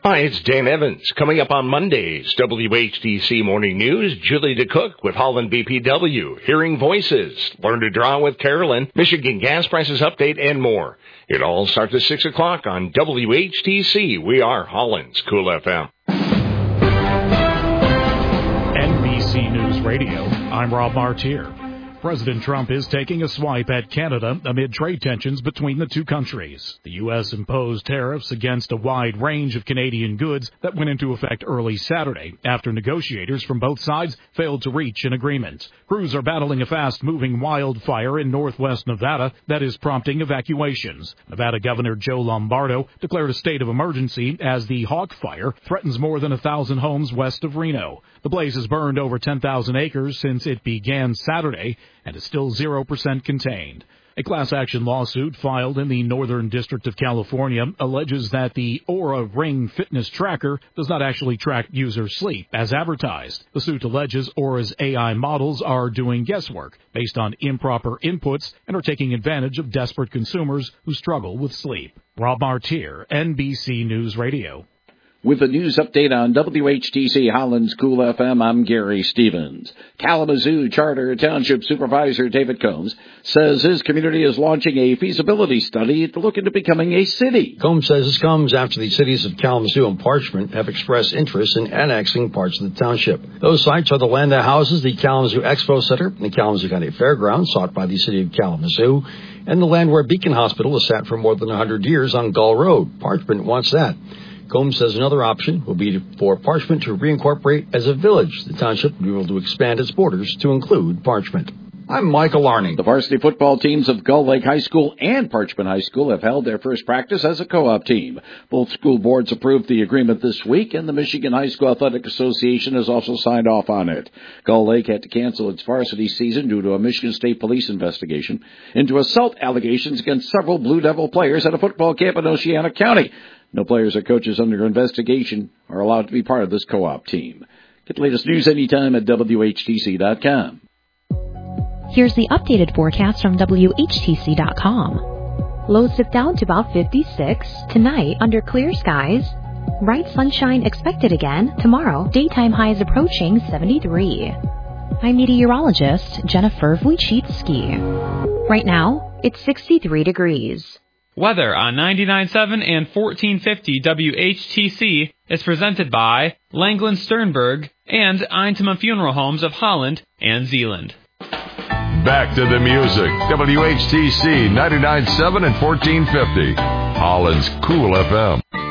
Hi, it's Dan Evans. Coming up on Monday's WHTC Morning News, Julie DeCook with Holland BPW, Hearing Voices, Learn to Draw with Carolyn, Michigan gas prices update, and more. It all starts at 6 o'clock on WHTC. We are Holland's Cool FM. NBC News Radio, I'm Rob Martier. President Trump is taking a swipe at Canada amid trade tensions between the two countries. The U.S. imposed tariffs against a wide range of Canadian goods that went into effect early Saturday after negotiators from both sides failed to reach an agreement. Crews are battling a fast-moving wildfire in northwest Nevada that is prompting evacuations. Nevada Governor Joe Lombardo declared a state of emergency as the Hawk Fire threatens more than 1,000 homes west of Reno. The blaze has burned over 10,000 acres since it began Saturday and is still 0% contained. A class action lawsuit filed in the Northern District of California alleges that the Oura Ring fitness tracker does not actually track user sleep as advertised. The suit alleges Oura's AI models are doing guesswork based on improper inputs and are taking advantage of desperate consumers who struggle with sleep. Rob Martier, NBC News Radio. With a news update on WHTC Holland's Cool FM, I'm Gary Stevens. Kalamazoo Charter Township Supervisor David Combs says his community is launching a feasibility study to look into becoming a city. Combs says this comes after the cities of Kalamazoo and Parchment have expressed interest in annexing parts of the township. Those sites are the land that houses the Kalamazoo Expo Center and the Kalamazoo County Fairgrounds, sought by the city of Kalamazoo, and the land where Beacon Hospital has sat for more than 100 years on Gull Road. Parchment wants that. Combs says another option will be for Parchment to reincorporate as a village. The township will be able to expand its borders to include Parchment. I'm Michael Arning. The varsity football teams of Gull Lake High School and Parchment High School have held their first practice as a co-op team. Both school boards approved the agreement this week, and the Michigan High School Athletic Association has also signed off on it. Gull Lake had to cancel its varsity season due to a Michigan State Police investigation into assault allegations against several Blue Devil players at a football camp in Oceana County. No players or coaches under investigation are allowed to be part of this co-op team. Get the latest news anytime at WHTC.com. Here's the updated forecast from WHTC.com. Lows dip down to about 56. Tonight, under clear skies. Bright sunshine expected again. Tomorrow, daytime highs approaching 73. I'm meteorologist Jennifer Wojcicki. Right now, it's 63 degrees. Weather on 99.7 and 1450 WHTC is presented by Langland Sternberg and Eintema Funeral Homes of Holland and Zealand. Back to the music. WHTC 99.7 and 1450. Holland's Cool FM.